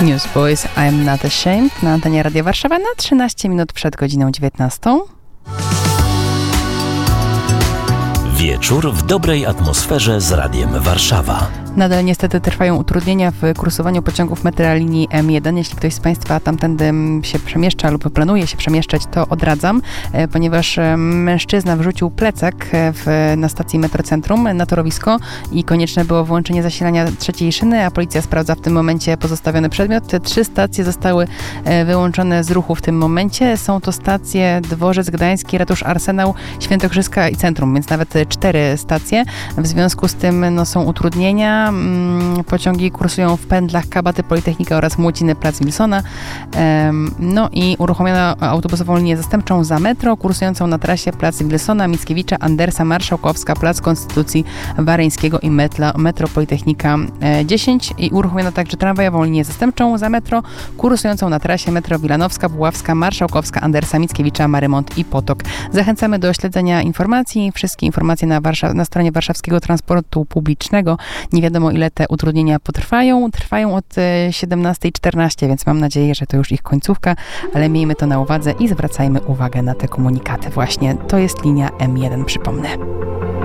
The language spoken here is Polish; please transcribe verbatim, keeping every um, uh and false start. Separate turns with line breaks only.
Newsboys, I'm Not Ashamed na antenie Radia Warszawa na trzynaście minut przed godziną dziewiętnastą.
Wieczór w dobrej atmosferze z Radiem Warszawa.
Nadal niestety trwają utrudnienia w kursowaniu pociągów metra linii M jeden. Jeśli ktoś z Państwa tamtędy się przemieszcza lub planuje się przemieszczać, to odradzam, ponieważ mężczyzna wrzucił plecak w, na stacji Metrocentrum na torowisko i konieczne było włączenie zasilania trzeciej szyny, a policja sprawdza w tym momencie pozostawiony przedmiot. Te trzy stacje zostały wyłączone z ruchu w tym momencie. Są to stacje Dworzec Gdański, Ratusz Arsenał, Świętokrzyska i Centrum, więc nawet cztery stacje. W związku z tym no, są utrudnienia. Pociągi kursują w pędlach Kabaty, Politechnika oraz Młociny, Plac Wilsona. No i uruchomiono autobusową linię zastępczą za metro, kursującą na trasie Plac Wilsona, Mickiewicza, Andersa, Marszałkowska, Plac Konstytucji Wareńskiego i metro, metro Politechnika dziesięć. I uruchomiono także tramwajową linię zastępczą za metro, kursującą na trasie metro Wilanowska, Puławska, Marszałkowska, Andersa, Mickiewicza, Marymont i Potok. Zachęcamy do śledzenia informacji. Wszystkie informacje na, Warszaw- na stronie Warszawskiego Transportu Publicznego. Nie wiadomo, ile te utrudnienia potrwają. Trwają od siedemnasta czternaście, więc mam nadzieję, że to już ich końcówka, ale miejmy to na uwadze i zwracajmy uwagę na te komunikaty. Właśnie to jest linia M jeden, przypomnę.